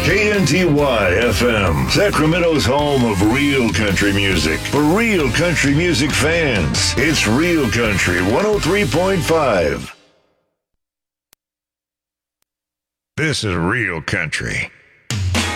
KNTY FM, Sacramento's home of real country music. For real country music fans, it's Real Country 103.5. This is Real Country.